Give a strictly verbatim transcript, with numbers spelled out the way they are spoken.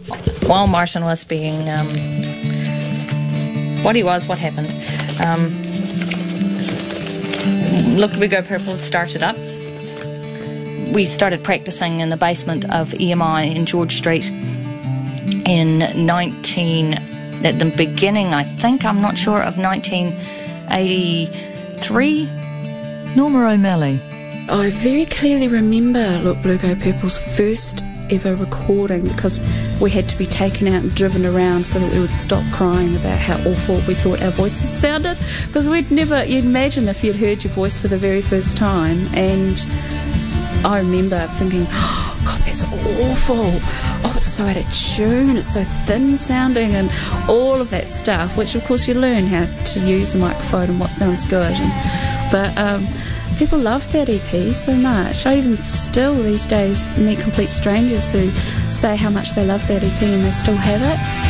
while Martin was being um, what he was, what happened. Um, Look, We Go Purple started up. We started practicing in the basement of E M I in George Street in nineteen, at the beginning, I think, I'm not sure, of nineteen eighty-three. Norma O'Malley. I very clearly remember Look, Blue Go Purple's first ever recording, because we had to be taken out and driven around so that we would stop crying about how awful we thought our voices sounded, because we'd never, you'd imagine if you'd heard your voice for the very first time, and I remember thinking, oh God, that's awful, oh, it's so out of tune, it's so thin sounding, and all of that stuff, which of course you learn how to use the microphone and what sounds good. And, but um people love that E P so much. I even still these days meet complete strangers who say how much they love that E P and they still have it.